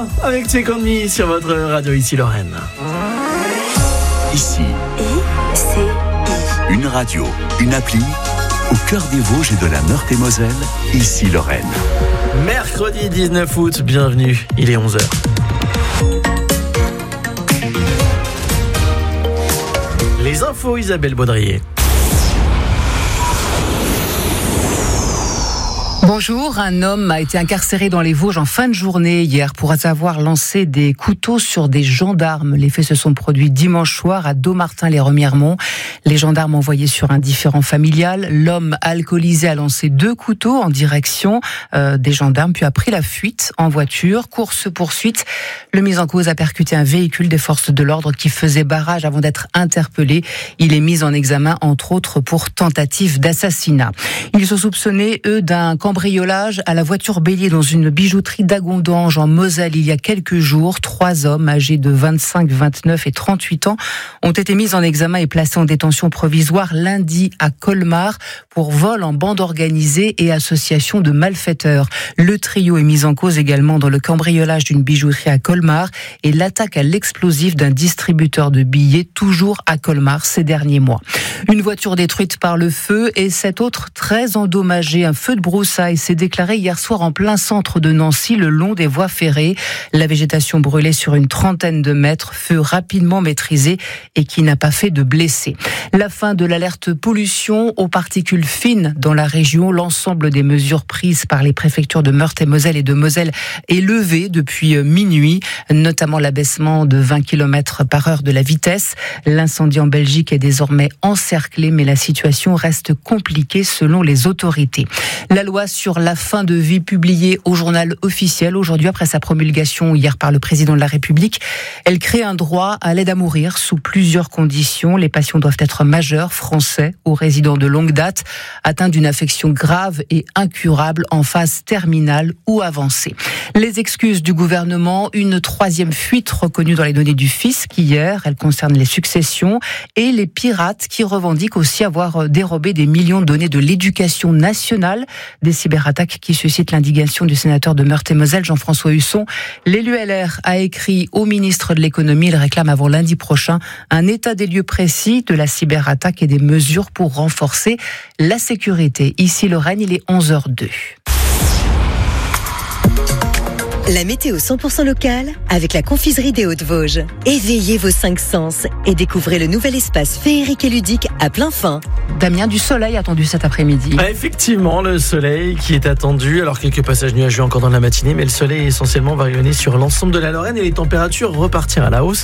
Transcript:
avec Take On Me sur votre radio ici Lorraine. Ici, une radio, une appli, au cœur des Vosges et de la Meurthe-et-Moselle, ici Lorraine. Mercredi 19 août, bienvenue, il est 11h. Les infos, Isabelle Baudrier. Bonjour, un homme a été incarcéré dans les Vosges en fin de journée hier pour avoir lancé des couteaux sur des gendarmes. Les faits se sont produits dimanche soir à Dommartin-les-Remieremont. Les gendarmes envoyés sur un différend familial. L'homme alcoolisé a lancé 2 couteaux en direction des gendarmes, puis a pris la fuite en voiture. Course-poursuite, le mis en cause a percuté un véhicule des forces de l'ordre qui faisait barrage avant d'être interpellé. Il est mis en examen, entre autres, pour tentative d'assassinat. Ils sont soupçonnés, eux, d'un cambriolage à la voiture bélier dans une bijouterie d'Agondange en Moselle il y a quelques jours. 3 hommes âgés de 25, 29 et 38 ans ont été mis en examen et placés en détention provisoire lundi à Colmar pour vol en bande organisée et association de malfaiteurs. Le trio est mis en cause également dans le cambriolage d'une bijouterie à Colmar et l'attaque à l'explosif d'un distributeur de billets toujours à Colmar ces derniers mois. Une voiture détruite par le feu et 7 autres très endommagées. Un feu de broussailles s'est déclaré hier soir en plein centre de Nancy, le long des voies ferrées. La végétation brûlait sur une trentaine de mètres, feu rapidement maîtrisé et qui n'a pas fait de blessés. La fin de l'alerte pollution aux particules fines dans la région. L'ensemble des mesures prises par les préfectures de Meurthe-et-Moselle et de Moselle est levé depuis minuit, notamment l'abaissement de 20 km/h de la vitesse. L'incendie en Belgique est désormais encerclé, mais la situation reste compliquée selon les autorités. La loi sur la fin de vie publiée au journal officiel aujourd'hui après sa promulgation hier par le président de la République. Elle crée un droit à l'aide à mourir sous plusieurs conditions. Les patients doivent être majeurs, français ou résidents de longue date, atteints d'une affection grave et incurable en phase terminale ou avancée. Les excuses du gouvernement, une 3e fuite reconnue dans les données du fisc hier. Elle concerne les successions et les pirates qui revendiquent aussi avoir dérobé des millions de données de l'éducation nationale. Des cyberattaques qui suscitent l'indignation du sénateur de Meurthe-et-Moselle, Jean-François Husson. L'élu LR a écrit au ministre de l'économie. Il réclame avant lundi prochain un état des lieux précis de la cyberattaque et des mesures pour renforcer la sécurité. Ici Lorraine, il est 11h02. La météo 100% locale avec la confiserie des Hauts-de-Vosges. Éveillez vos 5 sens et découvrez le nouvel espace féerique et ludique à plein fin. Damien, du soleil attendu cet après-midi. Effectivement, le soleil qui est attendu. Alors quelques passages nuageux encore dans la matinée, mais le soleil essentiellement va rayonner sur l'ensemble de la Lorraine et les températures repartiront à la hausse.